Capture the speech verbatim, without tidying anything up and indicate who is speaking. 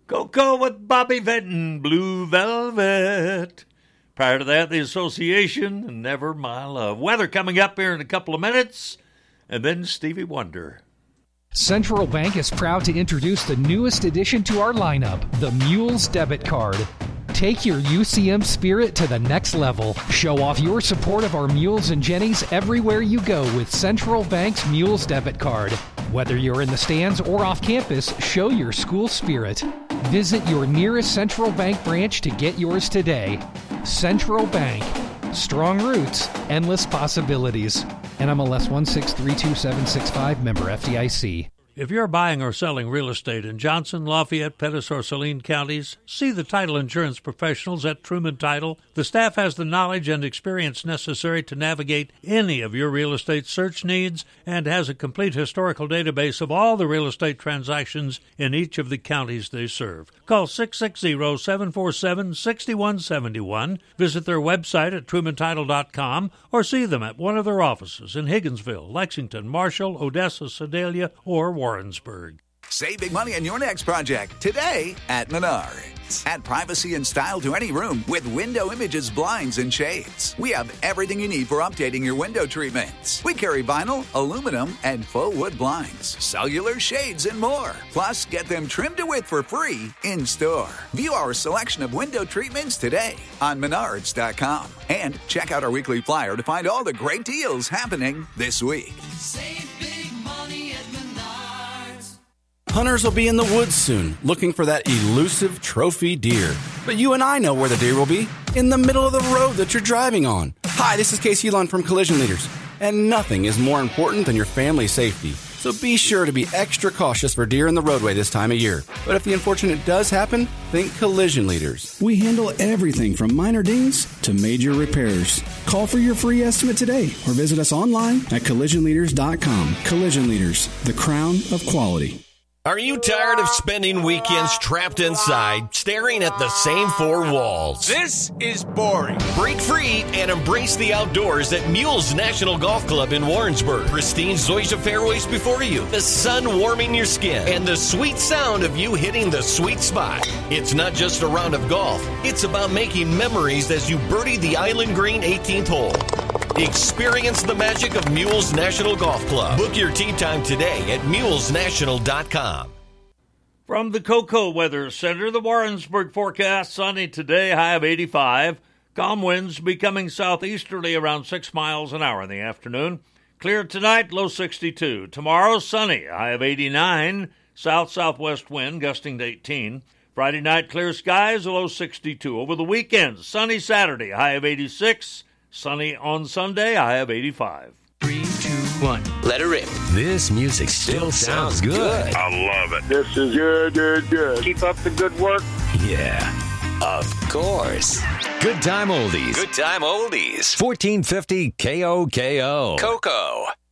Speaker 1: Coco with Bobby Vinton, Blue Velvet. Prior to that, the Association, and Never My Love. Weather coming up here in a couple of minutes, and then Stevie Wonder.
Speaker 2: Central Bank is proud to introduce the newest addition to our lineup, the Mules Debit Card. Take your U C M spirit to the next level. Show off your support of our Mules and Jennies everywhere you go with Central Bank's Mules Debit Card. Whether you're in the stands or off campus, show your school spirit. Visit your nearest Central Bank branch to get yours today. Central Bank. Strong roots, endless possibilities. N M L S one six three two seven six five, member F D I C.
Speaker 1: If you're buying or selling real estate in Johnson, Lafayette, Pettis, or Saline counties, see the title insurance professionals at Truman Title. The staff has the knowledge and experience necessary to navigate any of your real estate search needs and has a complete historical database of all the real estate transactions in each of the counties they serve. Call six six zero, seven four seven, six one seven one, visit their website at truman title dot com, or see them at one of their offices in Higginsville, Lexington, Marshall, Odessa, Sedalia, or Warrensburg.
Speaker 3: Save big money on your next project today at Menards. Add privacy and style to any room with Window Images blinds and shades. We have everything you need for updating your window treatments. We carry vinyl, aluminum, and faux wood blinds, cellular shades, and more. Plus, get them trimmed to width for free in store. View our selection of window treatments today on menards dot com. And check out our weekly flyer to find all the great deals happening this week.
Speaker 4: Save big money at Menards.
Speaker 5: Hunters will be in the woods soon, looking for that elusive trophy deer. But you and I know where the deer will be, in the middle of the road that you're driving on. Hi, this is Casey Lund from Collision Leaders, and nothing is more important than your family's safety. So be sure to be extra cautious for deer in the roadway this time of year. But if the unfortunate does happen, think Collision Leaders.
Speaker 6: We handle everything from minor dings to major repairs. Call for your free estimate today or visit us online at collision leaders dot com. Collision Leaders, the crown of quality.
Speaker 7: Are you tired of spending weekends trapped inside, staring at the same four walls?
Speaker 8: This is boring.
Speaker 7: Break free and embrace the outdoors at Mules National Golf Club in Warrensburg. Pristine zoysia fairways before you, the sun warming your skin, and the sweet sound of you hitting the sweet spot. It's not just a round of golf. It's about making memories as you birdie the Island Green eighteenth hole. Experience the magic of Mules National Golf Club. Book your tee time today at mules national dot com.
Speaker 1: From the Cocoa Weather Center, the Warrensburg forecast: sunny today, high of eighty-five. Calm winds becoming southeasterly around six miles an hour in the afternoon. Clear tonight, low sixty-two. Tomorrow, sunny, high of eighty-nine. South-southwest wind gusting to eighteen. Friday night, clear skies, a low sixty-two. Over the weekend, sunny Saturday, high of eighty-six. Sunny on Sunday, high of eighty-five.
Speaker 9: Three, two, one.
Speaker 7: Let her rip.
Speaker 9: This music still sounds good.
Speaker 10: I love it.
Speaker 11: This is good, good, good. Keep up the good work.
Speaker 9: Yeah, of course. Good time oldies.
Speaker 7: Good time oldies.
Speaker 9: fourteen fifty K O K O.
Speaker 7: Coco.